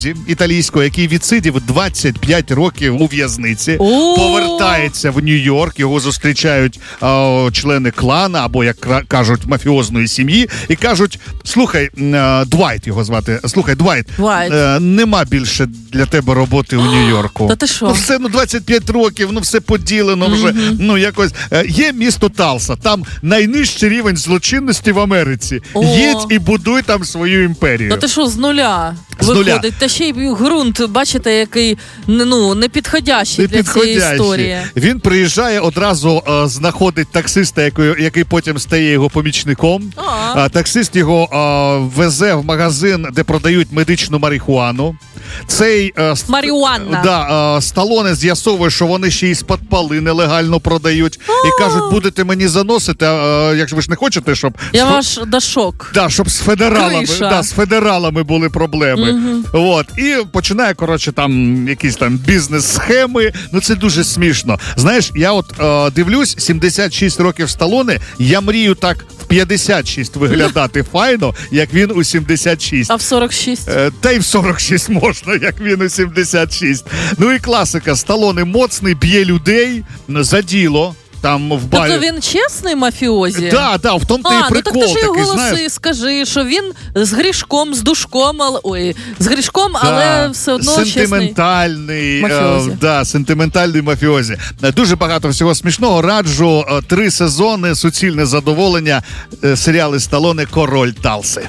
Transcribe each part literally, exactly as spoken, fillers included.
італійського, який відсидів двадцять п'ять років у в'язниці, О! повертається в Нью-Йорк, його зустрічають о, члени клана, або, як кажуть, мафіозної сім'ї, і кажуть, слухай, е, Двайт його звати, слухай, Двайт, Двайт. Е, нема більше для тебе роботи у Нью-Йорку. Та ти що? Ну все, ну двадцять п'ять років, ну все поділено вже, mm-hmm. ну якось. Е, є місто Талса, там найнижчий рівень злочинності в Америці. О! Їдь і будуй там свою імперію. Та ти що, з нуля? З Виходить, нуля. Та ще й ґрунт, бачите, який, ну, не підходящий для цієї історії. Він приїжджає, одразу е, знаходить таксиста, який, який потім стає його помічником. А, таксист його е, везе в магазин, де продають медичну марихуану. Цей е, Маріуанна. Да, е, Сталоне з'ясовує, що вони ще й з-під поли нелегально продають. А-а-а. І кажуть, будете мені заносити, е, якщо ви ж не хочете, щоб... Я ваш дашок. Да, щоб з федералами, да, з федералами були проблеми. Угу. От. І починає, коротше, там якісь там бізнес-схеми. Ну, це дуже смішно. Знаєш, я от е, дивлюсь, сімдесят шість років Сталоне, я мрію так в п'ятдесят шість виглядати файно, як він у сімдесят шість. А в сорок шість? Е, та й в сорок шість можна, як він у сімдесят шість. Ну і класика. Сталоне моцний, б'є людей за діло. Там в барі. Тобто він чесний мафіозі? Да, да, в тому-то і прикол. А, ну так ти ж його такий, голоси, знаєш. Скажи, що він з грішком, з душком, але, ой, з грішком, да, але все одно сентиментальний, мафіозі. Е, да, сентиментальний мафіозі. Дуже багато всього смішного. Раджу е, три сезони, суцільне задоволення, е, серіали Сталоне «Король Талси».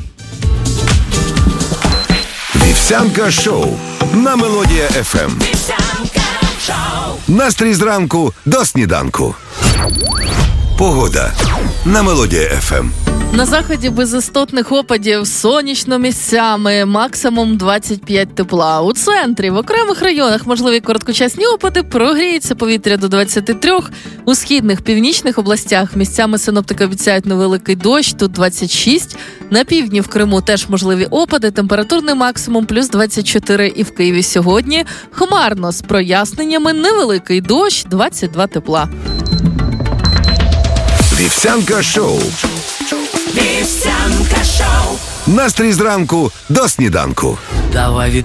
Вівсянка шоу на Мелодія еф ем. Настрій зранку до сніданку. Погода на Мелодія еф ем. На заході без істотних опадів, сонячно місцями, максимум двадцять п'ять тепла. У центрі, в окремих районах можливі короткочасні опади, прогріється повітря до двадцять три. У східних, північних областях місцями синоптики обіцяють невеликий дощ, тут двадцять шість. На півдні в Криму теж можливі опади, температурний максимум плюс двадцять чотири. І в Києві сьогодні хмарно з проясненнями, невеликий дощ, двадцять два тепла. Вівсянка шоу. Вівсянка шоу. Настрій зранку до сніданку. Давай